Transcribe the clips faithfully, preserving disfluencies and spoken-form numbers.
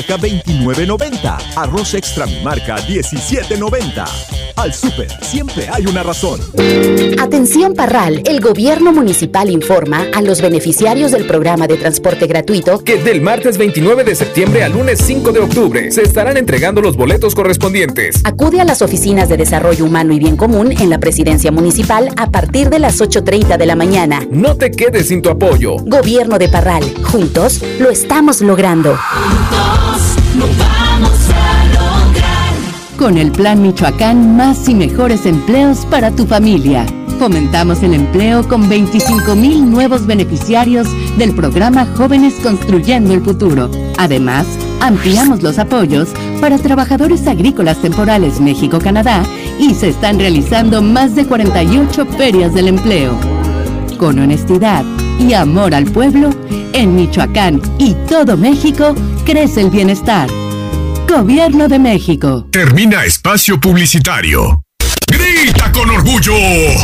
veintinueve noventa. Arroz extra mi marca diecisiete noventa. Al súper siempre hay una razón. Atención Parral, el gobierno municipal informa a los beneficiarios del programa de transporte gratuito que del martes veintinueve de septiembre al lunes cinco de octubre se estarán entregando los boletos correspondientes. Acude a las oficinas de Desarrollo Humano y Bien Común en la Presidencia Municipal a partir de las ocho treinta de la mañana. No te quedes sin tu apoyo. Gobierno de Parral, juntos lo estamos logrando. Juntos lo vamos a lograr. Con el Plan Michoacán, más y mejores empleos para tu familia. Fomentamos el empleo con veinticinco mil nuevos beneficiarios del programa Jóvenes Construyendo el Futuro. Además, ampliamos los apoyos para trabajadores agrícolas temporales México-Canadá y se están realizando más de cuarenta y ocho ferias del empleo. Con honestidad y amor al pueblo, en Michoacán y todo México crece el bienestar. Gobierno de México. Termina espacio publicitario. ¡Grita con orgullo!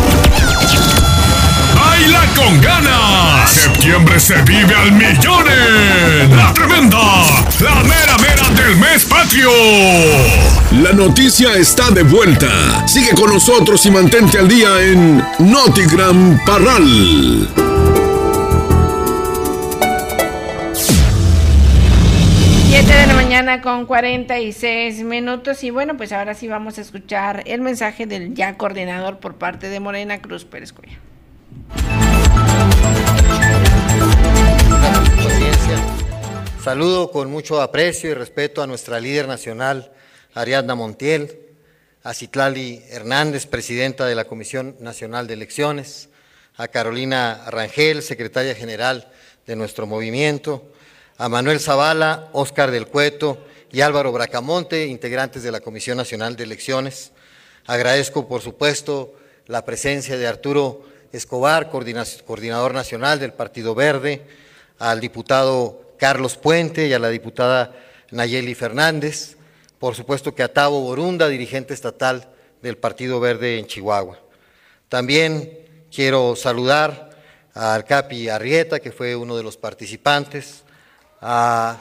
¡Baila con ganas! ¡Septiembre se vive al millón! ¡La tremenda! ¡La mera mera del mes patrio! La noticia está de vuelta. Sigue con nosotros y mantente al día en Notigram Parral. siete de la mañana con cuarenta y seis minutos y bueno, pues ahora sí vamos a escuchar el mensaje del ya coordinador por parte de Morena, Cruz Pérez Cuellar. Saludo con mucho aprecio y respeto a nuestra líder nacional, Ariadna Montiel, a Citlali Hernández, presidenta de la Comisión Nacional de Elecciones, a Carolina Rangel, secretaria general de nuestro movimiento, a Manuel Zavala, Óscar del Cueto y Álvaro Bracamonte, integrantes de la Comisión Nacional de Elecciones. Agradezco, por supuesto, la presencia de Arturo Escobar, coordinador nacional del Partido Verde, al diputado Carlos Puente y a la diputada Nayeli Fernández, por supuesto que a Tavo Borunda, dirigente estatal del Partido Verde en Chihuahua. También quiero saludar al Capi Arrieta, que fue uno de los participantes, A,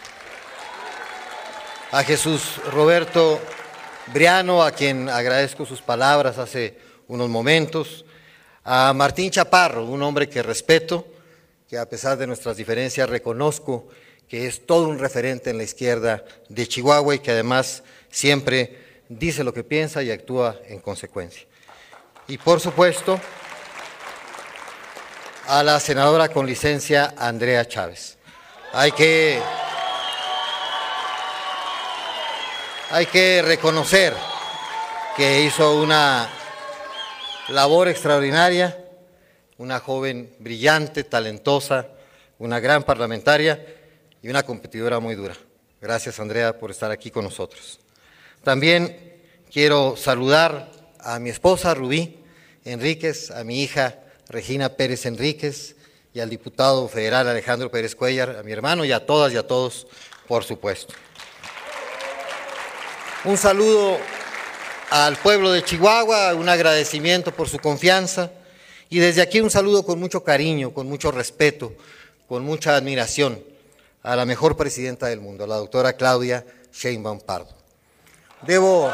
a Jesús Roberto Briano, a quien agradezco sus palabras hace unos momentos, a Martín Chaparro, un hombre que respeto, que a pesar de nuestras diferencias reconozco que es todo un referente en la izquierda de Chihuahua y que además siempre dice lo que piensa y actúa en consecuencia. Y por supuesto, a la senadora con licencia Andrea Chávez. Hay que, hay que reconocer que hizo una labor extraordinaria, una joven brillante, talentosa, una gran parlamentaria y una competidora muy dura. Gracias, Andrea, por estar aquí con nosotros. También quiero saludar a mi esposa Rubí Enríquez, a mi hija Regina Pérez Enríquez, y al diputado federal Alejandro Pérez Cuellar, a mi hermano y a todas y a todos, por supuesto. Un saludo al pueblo de Chihuahua, un agradecimiento por su confianza y desde aquí un saludo con mucho cariño, con mucho respeto, con mucha admiración a la mejor presidenta del mundo, a la doctora Claudia Sheinbaum Pardo. Debo,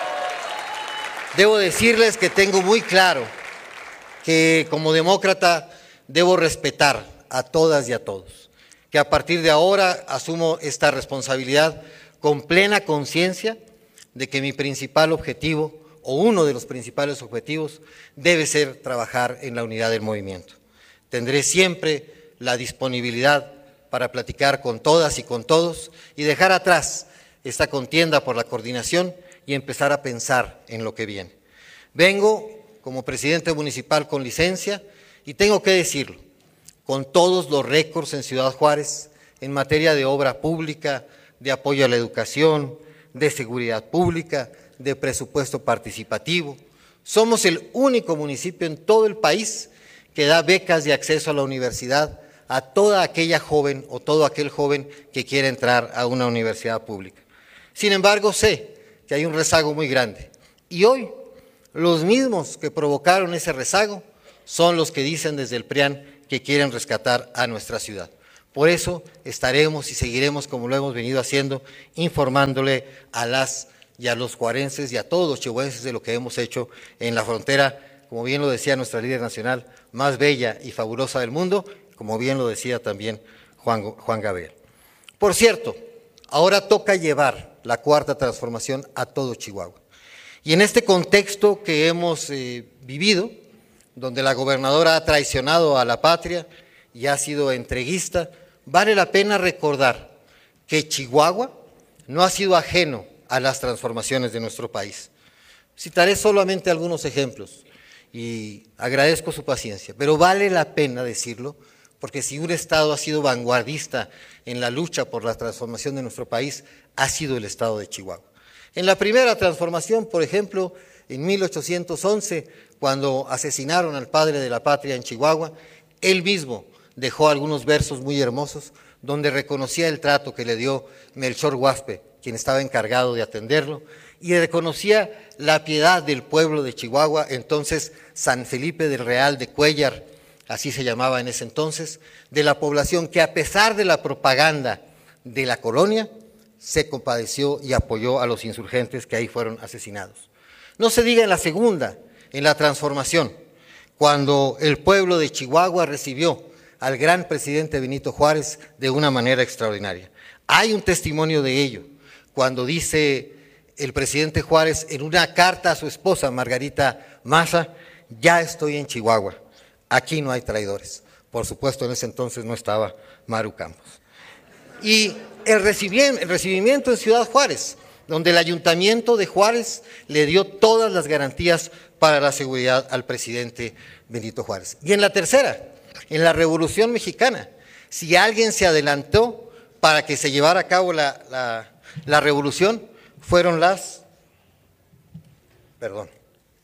debo decirles que tengo muy claro que como demócrata debo respetar a todas y a todos, que a partir de ahora asumo esta responsabilidad con plena conciencia de que mi principal objetivo, o uno de los principales objetivos, debe ser trabajar en la unidad del movimiento. Tendré siempre la disponibilidad para platicar con todas y con todos y dejar atrás esta contienda por la coordinación y empezar a pensar en lo que viene. Vengo como presidente municipal con licencia y tengo que decirlo, con todos los récords en Ciudad Juárez en materia de obra pública, de apoyo a la educación, de seguridad pública, de presupuesto participativo. Somos el único municipio en todo el país que da becas de acceso a la universidad a toda aquella joven o todo aquel joven que quiera entrar a una universidad pública. Sin embargo, sé que hay un rezago muy grande y hoy los mismos que provocaron ese rezago son los que dicen desde el P R I A N que quieren rescatar a nuestra ciudad. Por eso estaremos y seguiremos, como lo hemos venido haciendo, informándole a las y a los juarenses y a todos los chihuahuenses de lo que hemos hecho en la frontera, como bien lo decía nuestra líder nacional, más bella y fabulosa del mundo, como bien lo decía también Juan, Juan Gabriel. Por cierto, ahora toca llevar la cuarta transformación a todo Chihuahua. Y en este contexto que hemos eh, vivido, donde la gobernadora ha traicionado a la patria y ha sido entreguista, vale la pena recordar que Chihuahua no ha sido ajeno a las transformaciones de nuestro país. Citaré solamente algunos ejemplos y agradezco su paciencia, pero vale la pena decirlo, porque si un Estado ha sido vanguardista en la lucha por la transformación de nuestro país, ha sido el Estado de Chihuahua. En la primera transformación, por ejemplo, en mil ochocientos once, cuando asesinaron al padre de la patria en Chihuahua, él mismo dejó algunos versos muy hermosos donde reconocía el trato que le dio Melchor Guaspe, quien estaba encargado de atenderlo, y reconocía la piedad del pueblo de Chihuahua, entonces San Felipe del Real de Cuéllar, así se llamaba en ese entonces, de la población que a pesar de la propaganda de la colonia, se compadeció y apoyó a los insurgentes que ahí fueron asesinados. No se diga en la segunda, en la transformación, cuando el pueblo de Chihuahua recibió al gran presidente Benito Juárez de una manera extraordinaria. Hay un testimonio de ello, cuando dice el presidente Juárez en una carta a su esposa Margarita Maza, ya estoy en Chihuahua, aquí no hay traidores. Por supuesto, en ese entonces no estaba Maru Campos. Y el recibimiento, el recibimiento en Ciudad Juárez, donde el ayuntamiento de Juárez le dio todas las garantías para la seguridad al presidente Benito Juárez. Y en la tercera, en la Revolución Mexicana, si alguien se adelantó para que se llevara a cabo la, la, la revolución, fueron las, perdón,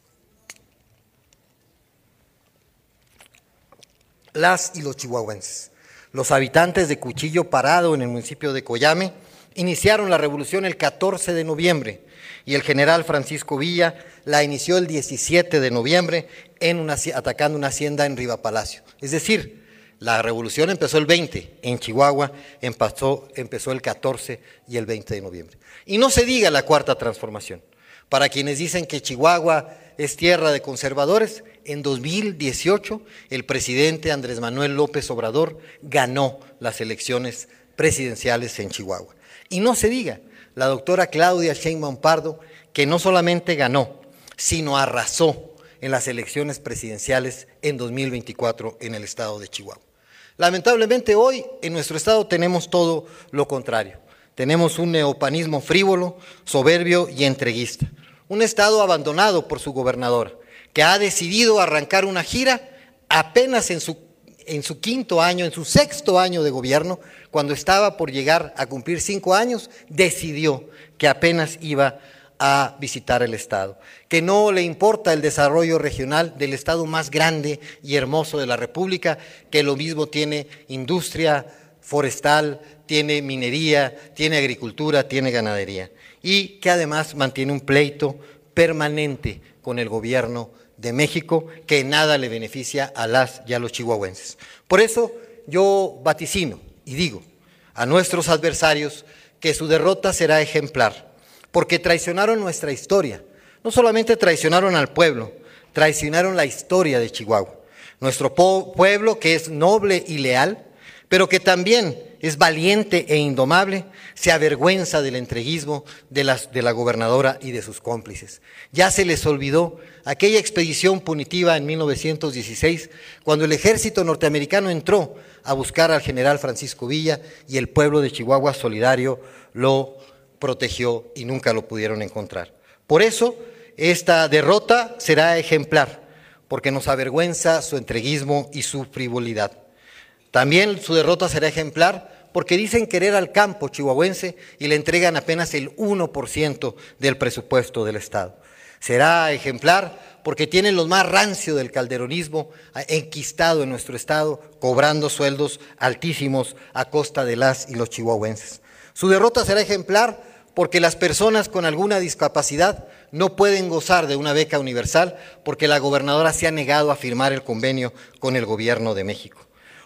las y los chihuahuenses. Los habitantes de Cuchillo Parado, en el municipio de Coyame, iniciaron la revolución el catorce de noviembre y el general Francisco Villa la inició el diecisiete de noviembre en una, atacando una hacienda en Riva Palacio. Es decir, la revolución empezó el veinte, en Chihuahua empezó, empezó el catorce y el veinte de noviembre. Y no se diga la cuarta transformación. Para quienes dicen que Chihuahua es tierra de conservadores, en dos mil dieciocho el presidente Andrés Manuel López Obrador ganó las elecciones presidenciales en Chihuahua. Y no se diga la doctora Claudia Sheinbaum Pardo, que no solamente ganó, sino arrasó en las elecciones presidenciales en dos mil veinticuatro en el estado de Chihuahua. Lamentablemente hoy en nuestro estado tenemos todo lo contrario. Tenemos un neopanismo frívolo, soberbio y entreguista. Un estado abandonado por su gobernadora, que ha decidido arrancar una gira apenas en su, en su quinto año, en su sexto año de gobierno, cuando estaba por llegar a cumplir cinco años, decidió que apenas iba a visitar el estado, que no le importa el desarrollo regional del estado más grande y hermoso de la República, que lo mismo tiene industria forestal, tiene minería, tiene agricultura, tiene ganadería, y que además mantiene un pleito permanente con el gobierno de México, que en nada le beneficia a las y a los chihuahuenses. Por eso yo vaticino y digo a nuestros adversarios que su derrota será ejemplar, porque traicionaron nuestra historia. No solamente traicionaron al pueblo, traicionaron la historia de Chihuahua. Nuestro pueblo, que es noble y leal, pero que también es valiente e indomable, se avergüenza del entreguismo de, las, de la gobernadora y de sus cómplices. Ya se les olvidó aquella expedición punitiva en mil novecientos dieciséis, cuando el ejército norteamericano entró a buscar al general Francisco Villa y el pueblo de Chihuahua solidario lo protegió y nunca lo pudieron encontrar. Por eso, esta derrota será ejemplar, porque nos avergüenza su entreguismo y su frivolidad. También su derrota será ejemplar porque dicen querer al campo chihuahuense y le entregan apenas el uno por ciento del presupuesto del Estado. Será ejemplar porque tienen los más rancio del calderonismo enquistado en nuestro Estado, cobrando sueldos altísimos a costa de las y los chihuahuenses. Su derrota será ejemplar porque las personas con alguna discapacidad no pueden gozar de una beca universal porque la gobernadora se ha negado a firmar el convenio con el gobierno de México.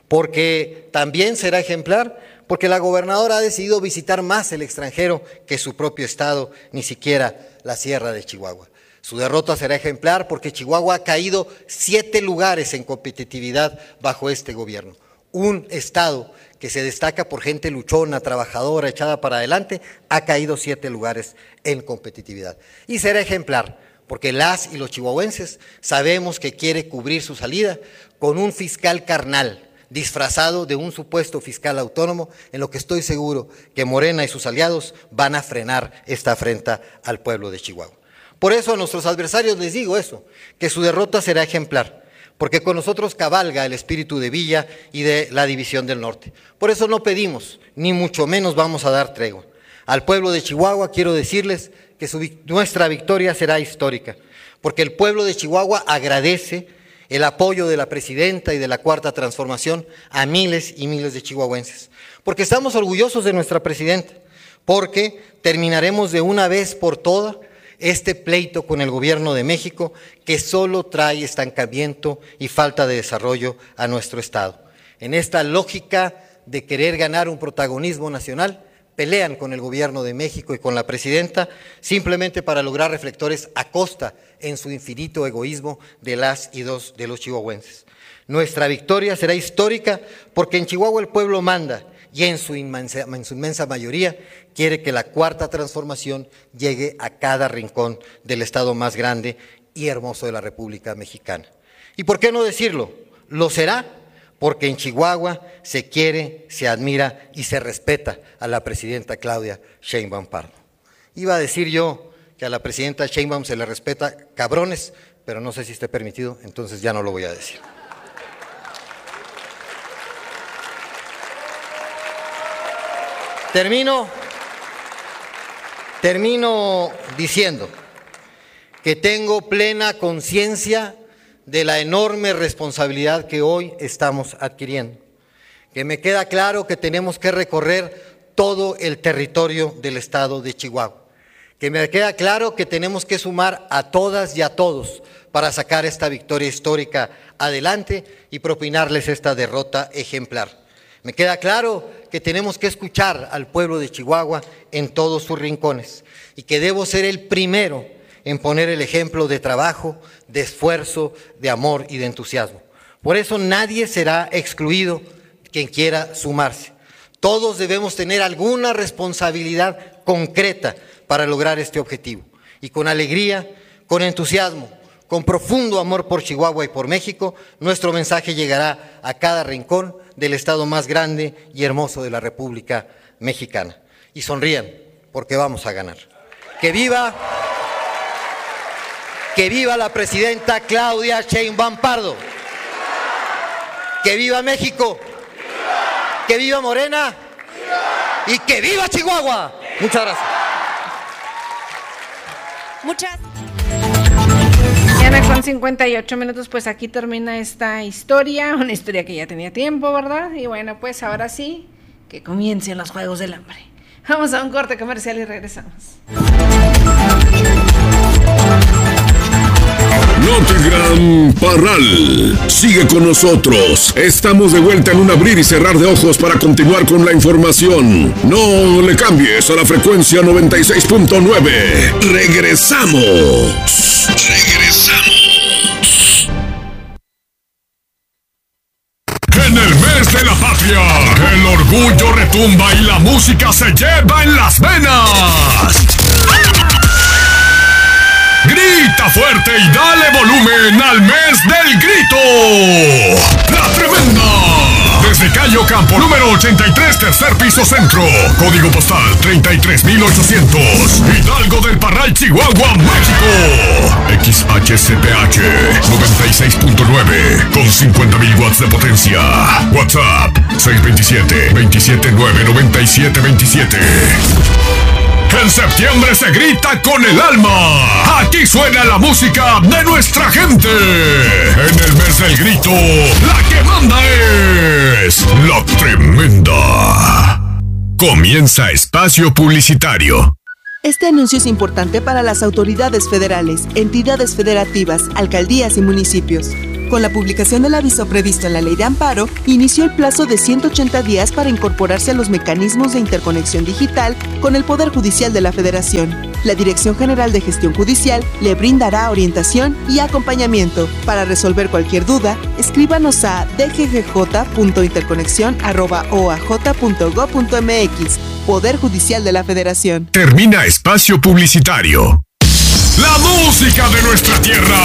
porque también será ejemplar, porque la gobernadora ha decidido visitar más el extranjero que su propio estado, ni siquiera la Sierra de Chihuahua. Su derrota será ejemplar porque Chihuahua ha caído siete lugares en competitividad bajo este gobierno. Un estado que se destaca por gente luchona, trabajadora, echada para adelante, ha caído siete lugares en competitividad. Y será ejemplar porque las y los chihuahuenses sabemos que quiere cubrir su salida con un fiscal carnal, disfrazado de un supuesto fiscal autónomo, en lo que estoy seguro que Morena y sus aliados van a frenar esta afrenta al pueblo de Chihuahua. Por eso a nuestros adversarios les digo eso, que su derrota será ejemplar, porque con nosotros cabalga el espíritu de Villa y de la División del Norte. Por eso no pedimos, ni mucho menos vamos a dar tregua. Al pueblo de Chihuahua quiero decirles que su, nuestra victoria será histórica, porque el pueblo de Chihuahua agradece el apoyo de la presidenta y de la Cuarta Transformación a miles y miles de chihuahuenses, porque estamos orgullosos de nuestra presidenta, porque terminaremos de una vez por todas este pleito con el gobierno de México que solo trae estancamiento y falta de desarrollo a nuestro estado. En esta lógica de querer ganar un protagonismo nacional, pelean con el gobierno de México y con la presidenta simplemente para lograr reflectores a costa en su infinito egoísmo de las y dos de los chihuahuenses. Nuestra victoria será histórica porque en Chihuahua el pueblo manda y en su inmensa, en su inmensa mayoría quiere que la Cuarta Transformación llegue a cada rincón del estado más grande y hermoso de la República Mexicana. ¿Y por qué no decirlo? Lo será porque en Chihuahua se quiere, se admira y se respeta a la presidenta Claudia Sheinbaum Pardo. Iba a decir yo que a la presidenta Sheinbaum se le respeta cabrones, pero no sé si esté permitido, entonces ya no lo voy a decir. Termino, termino diciendo que tengo plena conciencia de la enorme responsabilidad que hoy estamos adquiriendo, que me queda claro que tenemos que recorrer todo el territorio del estado de Chihuahua, que me queda claro que tenemos que sumar a todas y a todos para sacar esta victoria histórica adelante y propinarles esta derrota ejemplar. Me queda claro que tenemos que escuchar al pueblo de Chihuahua en todos sus rincones y que debo ser el primero en poner el ejemplo de trabajo, de esfuerzo, de amor y de entusiasmo. Por eso nadie será excluido quien quiera sumarse. Todos debemos tener alguna responsabilidad concreta para lograr este objetivo. Y con alegría, con entusiasmo, con profundo amor por Chihuahua y por México, nuestro mensaje llegará a cada rincón del estado más grande y hermoso de la República Mexicana. Y sonrían, porque vamos a ganar. ¡Que viva! ¡Que viva la presidenta Claudia Sheinbaum Pardo! ¡Que viva México! ¡Que viva Morena! ¡Y que viva Chihuahua! Muchas gracias. Muchas. Mañana con cincuenta y ocho minutos, pues aquí termina esta historia, una historia que ya tenía tiempo, ¿verdad? Y bueno, pues ahora sí, que comiencen los Juegos del Hambre. Vamos a un corte comercial y regresamos. Notigram Parral. Sigue con nosotros. Estamos de vuelta en un abrir y cerrar de ojos para continuar con la información. No le cambies a la frecuencia noventa y seis punto nueve. Regresamos. Regresamos. En el mes de la patria, el orgullo retumba y la música se lleva en las venas. Grita fuerte y dale volumen al mes del grito. La Tremenda. Desde Cayo Campo, número ochenta y tres, tercer piso centro. Código postal treinta y tres mil ochocientos. Hidalgo del Parral, Chihuahua, México. X H C P H noventa y seis punto nueve con cincuenta mil watts de potencia. WhatsApp seis dos siete, dos siete nueve, nueve siete dos siete. En septiembre se grita con el alma. Aquí suena la música de nuestra gente. En el mes del grito, la que manda es La Tremenda. Comienza espacio publicitario. Este anuncio es importante para las autoridades federales, entidades federativas, alcaldías y municipios. Con la publicación del aviso previsto en la Ley de Amparo, inició el plazo de ciento ochenta días para incorporarse a los mecanismos de interconexión digital con el Poder Judicial de la Federación. La Dirección General de Gestión Judicial le brindará orientación y acompañamiento. Para resolver cualquier duda, escríbanos a d g g j punto interconexión arroba o a j punto gob punto m x. Poder Judicial de la Federación. Termina espacio publicitario. La música de nuestra tierra.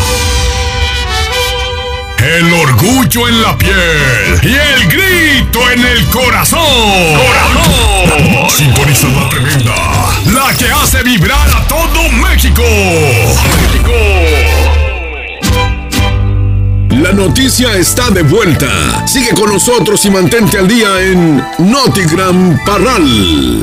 El orgullo en la piel y el grito en el corazón. ¡Corazón! Sintoniza la tremenda, la que hace vibrar a todo México. ¡México! La noticia está de vuelta. Sigue con nosotros y mantente al día en Notigram Parral.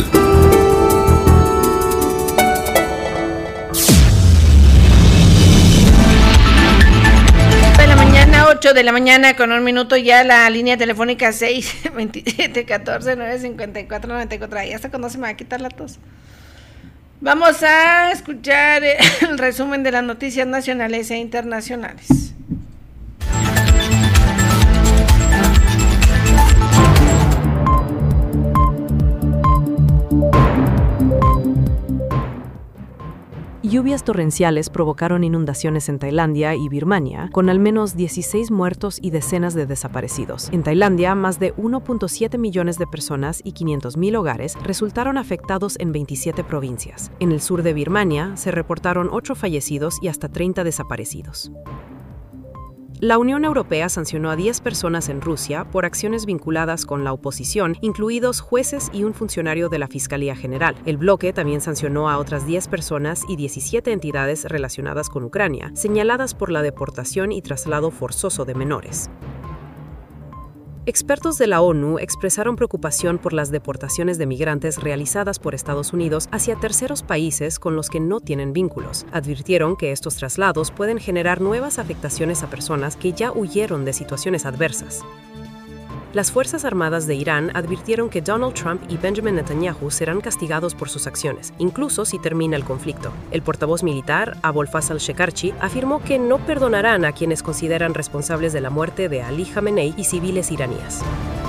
ocho de la mañana con un minuto ya, la línea telefónica seis veintisiete catorce nueve cincuenta y cuatro noventa y cuatro. Ahí hasta cuando se me va a quitar la tos. Vamos a escuchar el resumen de las noticias nacionales e internacionales. Lluvias torrenciales provocaron inundaciones en Tailandia y Birmania, con al menos dieciséis muertos y decenas de desaparecidos. En Tailandia, más de uno punto siete millones de personas y quinientos mil hogares resultaron afectados en veintisiete provincias. En el sur de Birmania, se reportaron ocho fallecidos y hasta treinta desaparecidos. La Unión Europea sancionó a diez personas en Rusia por acciones vinculadas con la oposición, incluidos jueces y un funcionario de la Fiscalía General. El bloque también sancionó a otras diez personas y diecisiete entidades relacionadas con Ucrania, señaladas por la deportación y traslado forzoso de menores. Expertos de la ONU expresaron preocupación por las deportaciones de migrantes realizadas por Estados Unidos hacia terceros países con los que no tienen vínculos. Advirtieron que estos traslados pueden generar nuevas afectaciones a personas que ya huyeron de situaciones adversas. Las Fuerzas Armadas de Irán advirtieron que Donald Trump y Benjamin Netanyahu serán castigados por sus acciones, incluso si termina el conflicto. El portavoz militar, Abolfazl al-Shekarchi, afirmó que no perdonarán a quienes consideran responsables de la muerte de Ali Khamenei y civiles iraníes.